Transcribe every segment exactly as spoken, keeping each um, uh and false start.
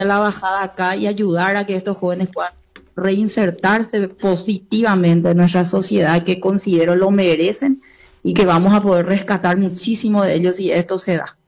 la bajada acá y ayudar a que estos jóvenes puedan reinsertarse positivamente en nuestra sociedad, que considero lo merecen y que vamos a poder rescatar muchísimo de ellos si esto se da.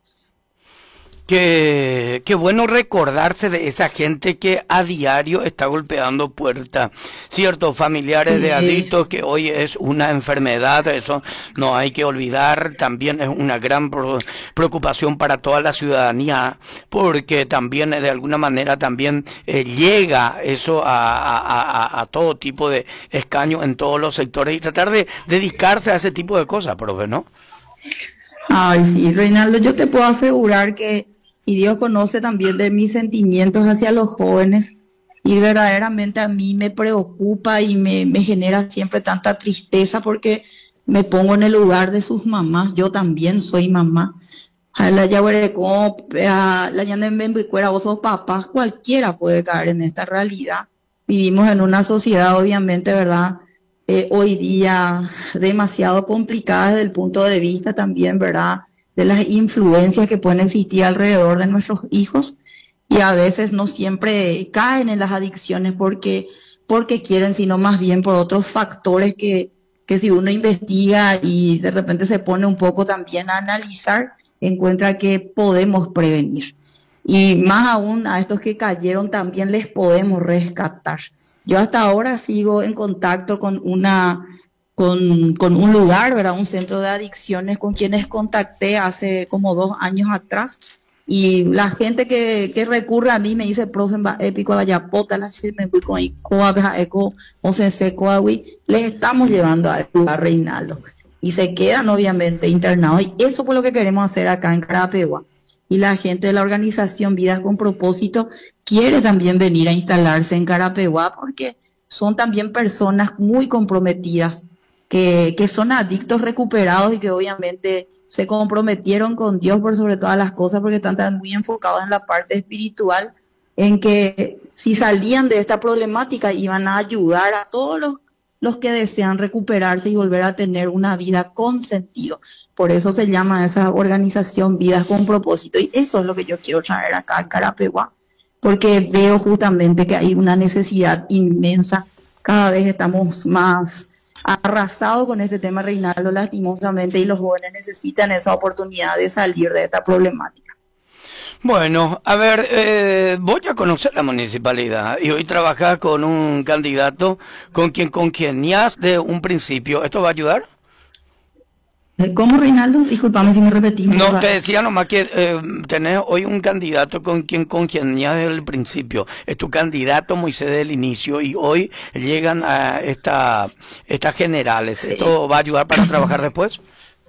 Qué, qué bueno recordarse de esa gente que a diario está golpeando puertas, ciertos familiares de adictos, que hoy es una enfermedad, eso no hay que olvidar, también es una gran preocupación para toda la ciudadanía, porque también de alguna manera también eh, llega eso a, a, a, a todo tipo de escaños en todos los sectores, y tratar de dedicarse a ese tipo de cosas, profe, ¿no? Ay, sí, Reinaldo, yo te puedo asegurar que y Dios conoce también de mis sentimientos hacia los jóvenes, y verdaderamente a mí me preocupa y me, me genera siempre tanta tristeza, porque me pongo en el lugar de sus mamás. Yo también soy mamá. A la yaguareco, a la ñandembembicuera, vos sos papás, cualquiera puede caer en esta realidad. Vivimos en una sociedad, obviamente, ¿verdad? Eh, hoy día demasiado complicada desde el punto de vista también, ¿verdad?, de las influencias que pueden existir alrededor de nuestros hijos, y a veces no siempre caen en las adicciones porque, porque quieren, sino más bien por otros factores que, que si uno investiga y de repente se pone un poco también a analizar, encuentra que podemos prevenir. Y más aún a estos que cayeron también les podemos rescatar. Yo hasta ahora sigo en contacto con una... Con, con un lugar, ¿verdad?, un centro de adicciones con quienes contacté hace como dos años atrás, y la gente que, que recurre a mí me dice, profe, épico vayapota, la eco, o se les estamos llevando a lugar, Reinaldo, y se quedan obviamente internados, y eso fue lo que queremos hacer acá en Carapeguá. Y la gente de la organización Vidas con Propósito quiere también venir a instalarse en Carapeguá, porque son también personas muy comprometidas, Que, que son adictos recuperados y que obviamente se comprometieron con Dios por sobre todas las cosas, porque están tan muy enfocados en la parte espiritual, en que si salían de esta problemática iban a ayudar a todos los, los que desean recuperarse y volver a tener una vida con sentido. Por eso se llama esa organización Vidas con Propósito, y eso es lo que yo quiero traer acá en Carapeguá, porque veo justamente que hay una necesidad inmensa. Cada vez estamos más arrasado con este tema, Reinaldo, lastimosamente, y los jóvenes necesitan esa oportunidad de salir de esta problemática. Bueno, a ver, eh, voy a conocer la municipalidad y hoy trabajar con un candidato con quien congeniás de un principio. ¿Esto va a ayudar? ¿Cómo, Reinaldo? Disculpame si me repetí. No, te decía nomás que eh, tenés hoy un candidato con quien congeniás desde el principio. Es tu candidato, Moisés, del inicio, y hoy llegan a esta, estas generales. Sí. ¿Esto va a ayudar para trabajar después?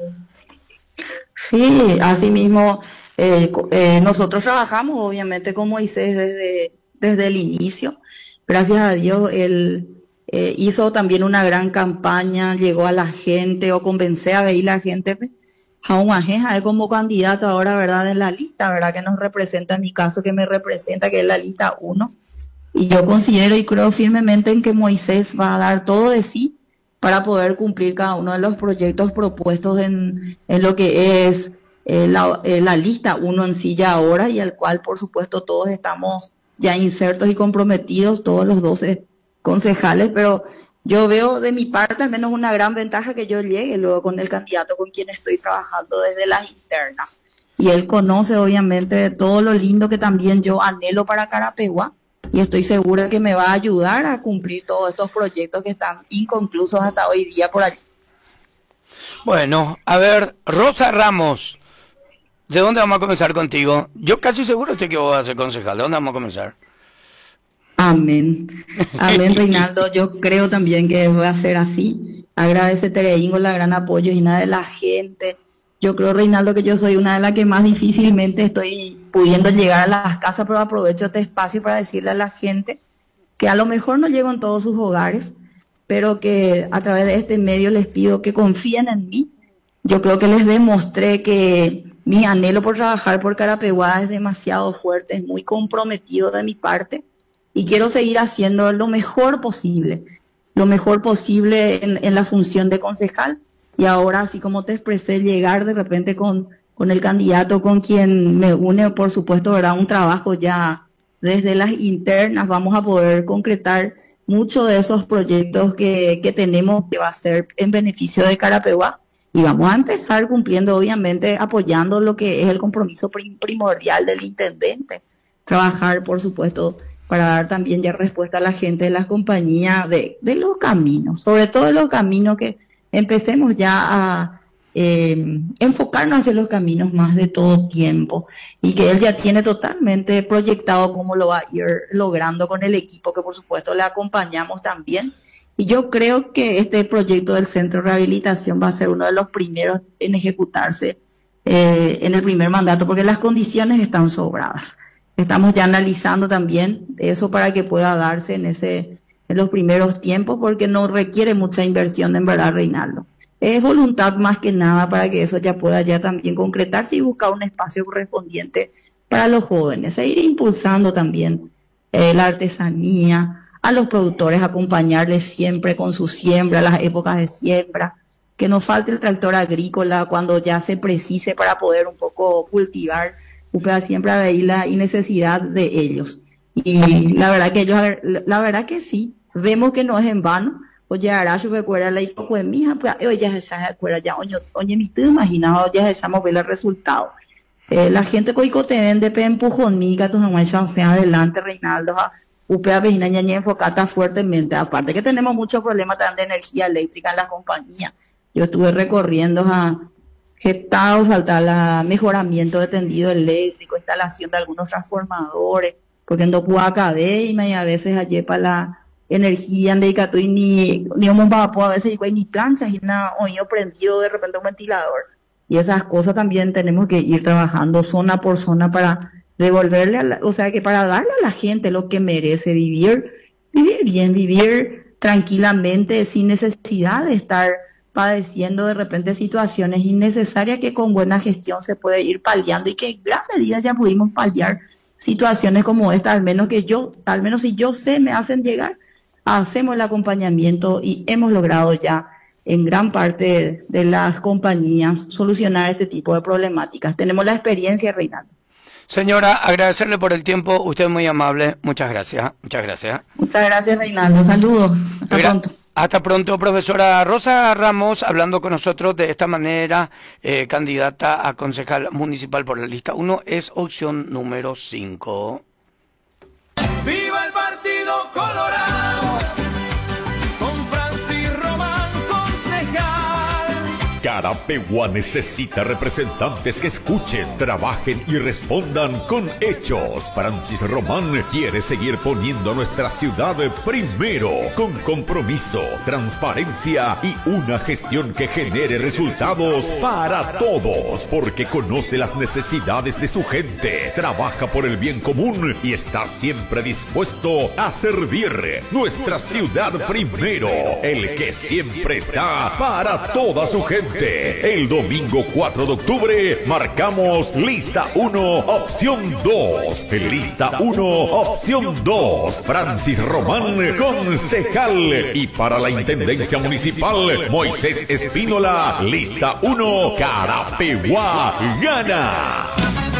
Sí, así mismo. Eh, eh, nosotros trabajamos obviamente con Moisés desde, desde el inicio. Gracias a Dios, él... Eh, hizo también una gran campaña, llegó a la gente o convencé a ver la gente, aún es como candidato ahora, ¿verdad?, en la lista, ¿verdad?, que nos representa, en mi caso, que me representa, que es la lista uno. Y yo considero y creo firmemente en que Moisés va a dar todo de sí para poder cumplir cada uno de los proyectos propuestos en, en lo que es eh, la, eh, la lista uno en sí ya ahora, y al cual, por supuesto, todos estamos ya insertos y comprometidos, todos los doce concejales, pero yo veo de mi parte al menos una gran ventaja que yo llegue luego con el candidato con quien estoy trabajando desde las internas, y él conoce obviamente de todo lo lindo que también yo anhelo para Carapeguá, y estoy segura que me va a ayudar a cumplir todos estos proyectos que están inconclusos hasta hoy día por allí. Bueno, a ver, Rosa Ramos, ¿de dónde vamos a comenzar contigo? Yo casi seguro estoy que vos vas a ser concejal. ¿De dónde vamos a comenzar? Amén. Amén, Reinaldo. Yo creo también que va a ser así. Agradece Tereingo la gran apoyo y nada de la gente. Yo creo, Reinaldo, que yo soy una de las que más difícilmente estoy pudiendo llegar a las casas, pero aprovecho este espacio para decirle a la gente que a lo mejor no llego en todos sus hogares, pero que a través de este medio les pido que confíen en mí. Yo creo que les demostré que mi anhelo por trabajar por Carapeguá es demasiado fuerte, es muy comprometido de mi parte, y quiero seguir haciendo lo mejor posible, lo mejor posible en, en la función de concejal. Y ahora, así como te expresé, llegar de repente con, con el candidato con quien me une, por supuesto, ¿verdad?, un trabajo ya desde las internas vamos a poder concretar muchos de esos proyectos que, que tenemos que va a ser en beneficio de Carapeguá, y vamos a empezar cumpliendo, obviamente, apoyando lo que es el compromiso prim primordial del intendente, trabajar, por supuesto, para dar también ya respuesta a la gente de las compañías de, de los caminos, sobre todo de los caminos, que empecemos ya a eh, enfocarnos hacia los caminos más de todo tiempo, y que él ya tiene totalmente proyectado cómo lo va a ir logrando con el equipo que por supuesto le acompañamos también. Y yo creo que este proyecto del centro de rehabilitación va a ser uno de los primeros en ejecutarse eh, en el primer mandato, porque las condiciones están sobradas. Estamos ya analizando también eso para que pueda darse en ese en los primeros tiempos, porque no requiere mucha inversión, en verdad, Reinaldo. Es voluntad más que nada para que eso ya pueda ya también concretarse y buscar un espacio correspondiente para los jóvenes, e ir impulsando también eh, la artesanía, a los productores acompañarles siempre con su siembra, las épocas de siembra, que no falte el tractor agrícola cuando ya se precise para poder un poco cultivar. U P A siempre ha ahí la necesidad de ellos. Y la verdad que ellos, la verdad que sí, vemos que no es en vano. Oye, ahora yo me acuerdo la hipoco de mi hija, pues, oye, ya se acuerda, ya, oye, oye, mi tú imaginado, ya se llama ver el resultado. Eh, la gente que hoy te vende, pe empujón, mica, tu mamá, ya sea adelante, Reinaldo, U P A Vejina Ñañe enfocada fuertemente, aparte que tenemos muchos problemas también de energía eléctrica en la compañía. Yo estuve recorriendo a Getao, falta el mejoramiento de tendido eléctrico, instalación de algunos transformadores, porque no puedo acabar y me a veces allí para la energía de Icatu y ni ni un vapor, a veces ni planchas y nada, oído prendido de repente un ventilador. Y esas cosas también tenemos que ir trabajando zona por zona para devolverle, a la, o sea, que para darle a la gente lo que merece, vivir, vivir bien, vivir tranquilamente, sin necesidad de estar padeciendo de repente situaciones innecesarias que con buena gestión se puede ir paliando, y que en gran medida ya pudimos paliar situaciones como esta, al menos que yo, al menos si yo sé, me hacen llegar, hacemos el acompañamiento y hemos logrado ya en gran parte de las compañías solucionar este tipo de problemáticas. Tenemos la experiencia, Reinaldo. Señora, agradecerle por el tiempo, usted es muy amable, muchas gracias, muchas gracias. Muchas gracias, Reinaldo, saludos, hasta Gra pronto. Hasta pronto, profesora Rosa Ramos, hablando con nosotros de esta manera, eh, candidata a concejal municipal por la lista uno, es opción número cinco. ¡Viva el Partido Colorado! Con Francis Román, concejal. Carapeguá necesita representantes que escuchen, trabajen y respondan con hechos. Francis Román quiere seguir poniendo a nuestra ciudad primero, con compromiso, transparencia y una gestión que genere resultados para todos, porque conoce las necesidades de su gente, trabaja por el bien común y está siempre dispuesto a servir. Nuestra ciudad primero, el que siempre está para toda su gente. El domingo cuatro de octubre marcamos lista uno, opción dos. Lista uno, opción dos. Francis Román, concejal. Y para la Intendencia Municipal, Moisés Espínola, lista uno, Carapeguá gana.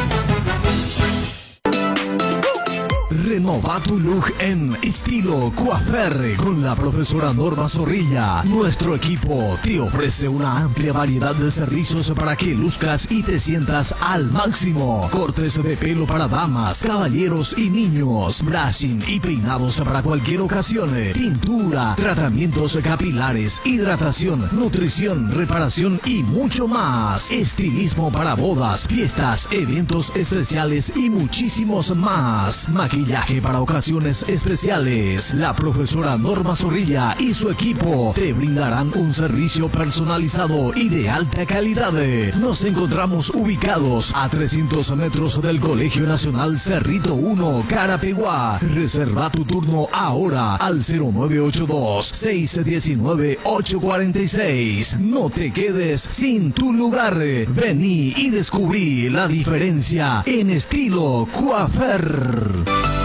Renova tu look en estilo coafer con la profesora Norma Zorrilla. Nuestro equipo te ofrece una amplia variedad de servicios para que luzcas y te sientas al máximo. Cortes de pelo para damas, caballeros y niños, brushing y peinados para cualquier ocasión, tintura, tratamientos capilares, hidratación, nutrición, reparación y mucho más. Estilismo para bodas, fiestas, eventos especiales y muchísimos más. Maquillaje para ocasiones especiales. La profesora Norma Zorrilla y su equipo te brindarán un servicio personalizado y de alta calidad. Nos encontramos ubicados a trescientos metros del Colegio Nacional Cerrito uno, Carapeguá. Reserva tu turno ahora al cero nueve ocho dos, seis uno nueve, ocho cuatro seis. No te quedes sin tu lugar. Vení y descubrí la diferencia en estilo coafer.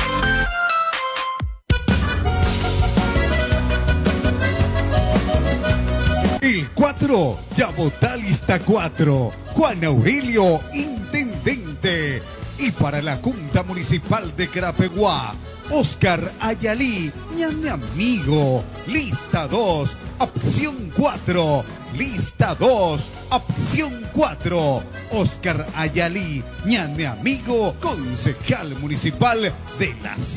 El cuatro, ya vota lista cuatro. Juan Aurelio, intendente. Y para la Junta Municipal de Carapeguá, Oscar Ayalí, ñame amigo. Lista dos, opción cuatro. Lista dos, opción cuatro. Oscar Ayalí, ñame amigo, concejal municipal de la ciudad.